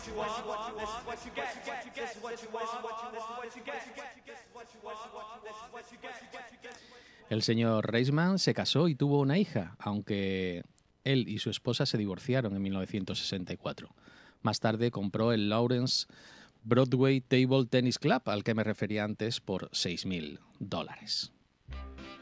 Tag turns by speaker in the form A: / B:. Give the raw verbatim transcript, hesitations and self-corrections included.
A: El señor Reisman se casó y tuvo una hija, aunque él y su esposa se divorciaron en mil novecientos sesenta y cuatro. Más tarde compró el Lawrence Broadway Table Tennis Club, al que me refería antes, por seis mil dólares.